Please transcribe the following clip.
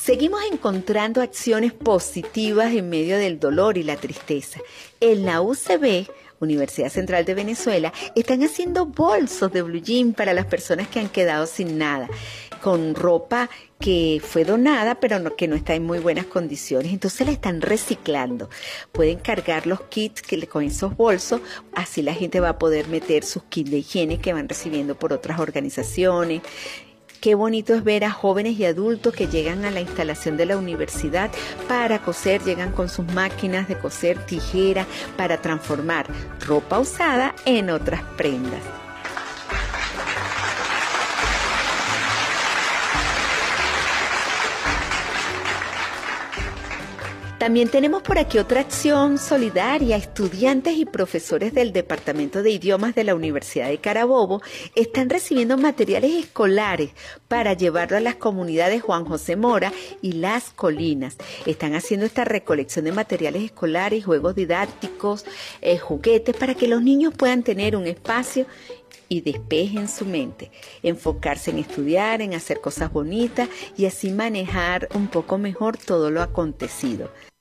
Seguimos encontrando acciones positivas en medio del dolor y la tristeza. En la UCB, Universidad Central de Venezuela, están haciendo bolsos de blue jean para las personas que han quedado sin nada, con ropa que fue donada pero que no está en muy buenas condiciones. Entonces la están reciclando. Pueden cargar los kits con esos bolsos, así la gente va a poder meter sus kits de higiene que van recibiendo por otras organizaciones. Qué bonito es ver a jóvenes y adultos que llegan a la instalación de la universidad para coser, llegan con sus máquinas de coser, tijeras, para transformar ropa usada en otras prendas. También tenemos por aquí otra acción solidaria. Estudiantes y profesores del Departamento de Idiomas de la Universidad de Carabobo están recibiendo materiales escolares para llevarlo a las comunidades Juan José Mora y Las Colinas. Están haciendo esta recolección de materiales escolares, juegos didácticos, juguetes, para que los niños puedan tener un espacio y despejen su mente, enfocarse en estudiar, en hacer cosas bonitas y así manejar un poco mejor todo lo acontecido.